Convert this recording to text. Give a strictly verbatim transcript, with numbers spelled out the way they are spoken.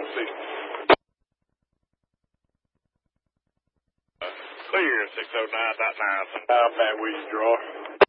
on six. Uh, clear six oh nine dot nine. How bad will you draw?